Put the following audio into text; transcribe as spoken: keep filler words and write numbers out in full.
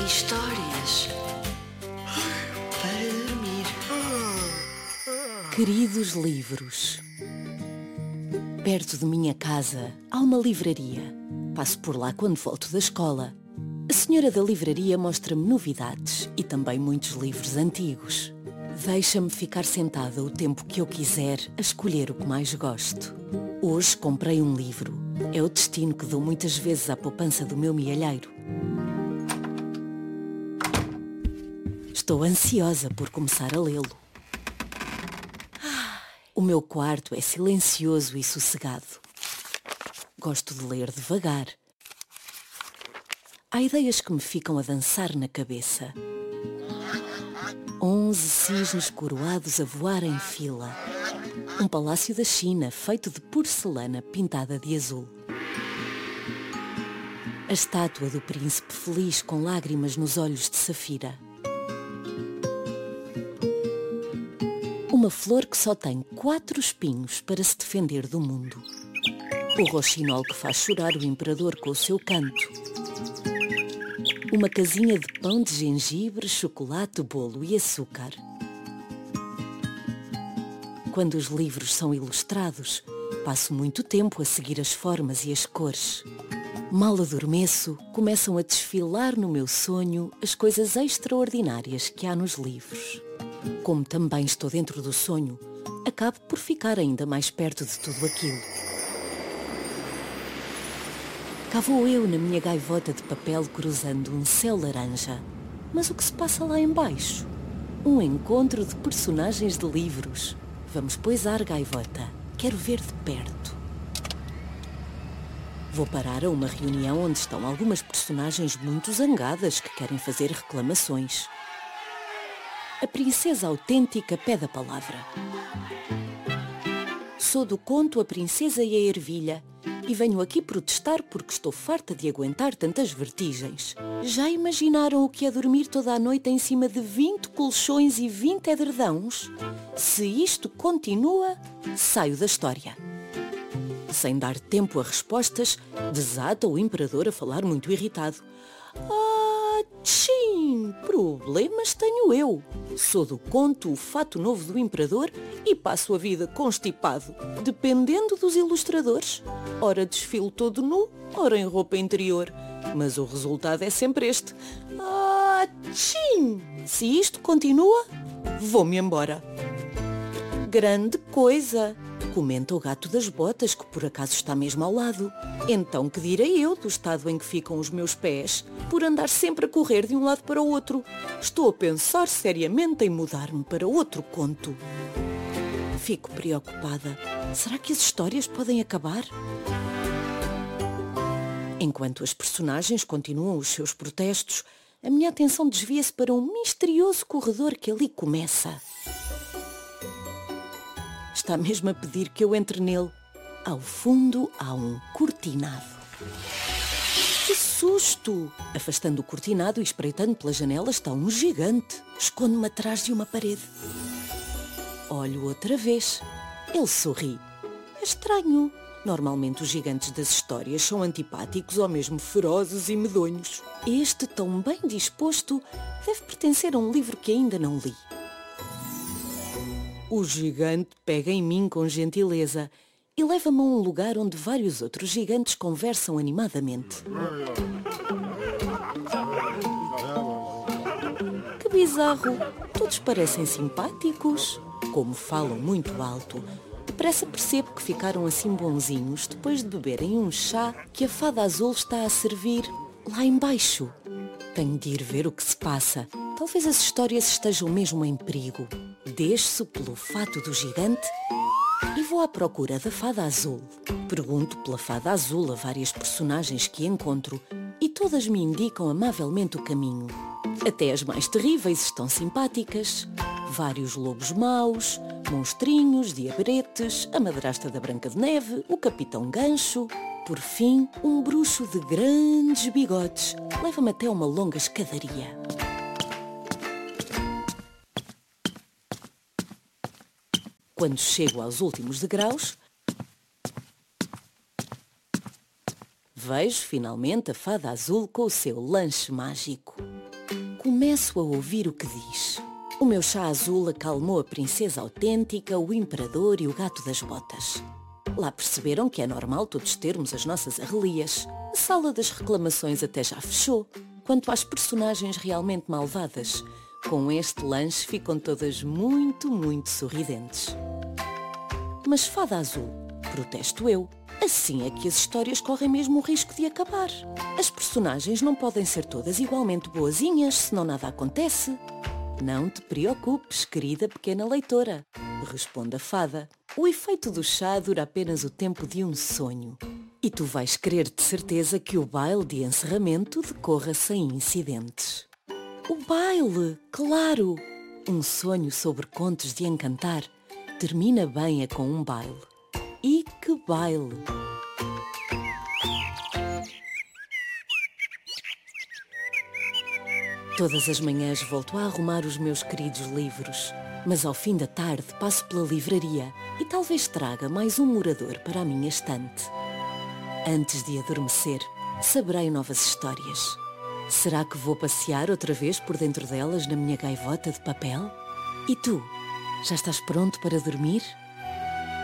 Histórias para dormir. Queridos livros, perto de minha casa há uma livraria. Passo por lá quando volto da escola. A senhora da livraria mostra-me novidades e também muitos livros antigos. Deixa-me ficar sentada o tempo que eu quiser a escolher o que mais gosto. Hoje comprei um livro. É o destino que dou muitas vezes à poupança do meu mielheiro. Estou ansiosa por começar a lê-lo. O meu quarto é silencioso e sossegado. Gosto de ler devagar. Há ideias que me ficam a dançar na cabeça. Onze cisnes coroados a voar em fila. Um palácio da China feito de porcelana pintada de azul. A estátua do príncipe feliz com lágrimas nos olhos de safira. Uma flor que só tem quatro espinhos para se defender do mundo. O roxinol que faz chorar o imperador com o seu canto. Uma casinha de pão de gengibre, chocolate, bolo e açúcar. Quando os livros são ilustrados, passo muito tempo a seguir as formas e as cores. Mal adormeço, começam a desfilar no meu sonho as coisas extraordinárias que há nos livros. Como também estou dentro do sonho, acabo por ficar ainda mais perto de tudo aquilo. Cá vou eu na minha gaivota de papel cruzando um céu laranja. Mas o que se passa lá embaixo? Um encontro de personagens de livros. Vamos poisar, gaivota. Quero ver de perto. Vou parar a uma reunião onde estão algumas personagens muito zangadas que querem fazer reclamações. A princesa autêntica pede a palavra. Sou do conto A Princesa e a Ervilha e venho aqui protestar porque estou farta de aguentar tantas vertigens. Já imaginaram o que é dormir toda a noite em cima de vinte colchões e vinte edredãos? Se isto continua, saio da história. Sem dar tempo a respostas, desata o imperador a falar muito irritado. Ah, tchim! Problemas tenho eu. Sou do conto O Fato Novo do Imperador e passo a vida constipado, dependendo dos ilustradores. Ora desfilo todo nu, ora em roupa interior. Mas o resultado é sempre este. Ah, tchim! Se isto continua, vou-me embora. Grande coisa! Comenta o gato das botas, que por acaso está mesmo ao lado. Então que direi eu do estado em que ficam os meus pés, por andar sempre a correr de um lado para o outro? Estou a pensar seriamente em mudar-me para outro conto. Fico preocupada. Será que as histórias podem acabar? Enquanto as personagens continuam os seus protestos, a minha atenção desvia-se para um misterioso corredor que ali começa. Está mesmo a pedir que eu entre nele. Ao fundo há um cortinado. Que susto! Afastando o cortinado e espreitando pela janela está um gigante. Escondo-me atrás de uma parede. Olho outra vez. Ele sorri. É estranho. Normalmente os gigantes das histórias são antipáticos ou mesmo ferozes e medonhos. Este, tão bem disposto, deve pertencer a um livro que ainda não li. O gigante pega em mim com gentileza e leva-me a um lugar onde vários outros gigantes conversam animadamente. Que bizarro! Todos parecem simpáticos. Como falam muito alto, depressa percebo que ficaram assim bonzinhos depois de beberem um chá que a fada azul está a servir lá embaixo. Tenho de ir ver o que se passa. Talvez as histórias estejam mesmo em perigo. Desço pelo fato do gigante e vou à procura da fada azul. Pergunto pela fada azul a várias personagens que encontro e todas me indicam amavelmente o caminho. Até as mais terríveis estão simpáticas. Vários lobos maus, monstrinhos, diabretes, a madrasta da Branca de Neve, o Capitão Gancho. Por fim, um bruxo de grandes bigodes leva-me até uma longa escadaria. Quando chego aos últimos degraus, vejo finalmente a fada azul com o seu lanche mágico. começo a ouvir o que diz. O meu chá azul acalmou a princesa autêntica, o imperador e o gato das botas. Lá perceberam que é normal todos termos as nossas arrelias. A sala das reclamações até já fechou. Quanto às personagens realmente malvadas, com este lanche ficam todas muito, muito sorridentes. Mas Fada Azul, protesto eu, assim é que as histórias correm mesmo o risco de acabar. As personagens não podem ser todas igualmente boazinhas, senão nada acontece. Não te preocupes, querida pequena leitora, responde a fada. O efeito do chá dura apenas o tempo de um sonho. E tu vais querer de certeza que o baile de encerramento decorra sem incidentes. O baile, claro! Um sonho sobre contos de encantar termina bem a com um baile. E que baile! Todas as manhãs volto a arrumar os meus queridos livros, mas ao fim da tarde passo pela livraria e talvez traga mais um morador para a minha estante. Antes de adormecer, saberei novas histórias. Será que vou passear outra vez por dentro delas na minha gaivota de papel? E tu, já estás pronto para dormir?